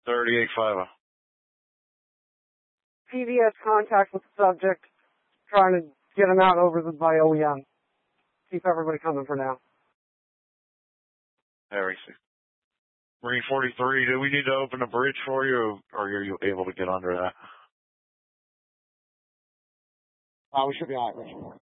3850. PBS contact with the subject, trying to get him out over by OEM. Keep everybody coming for now. There we see. Marine 43, do we need to open a bridge for you, or are you able to get under that? We should be all right, Richard.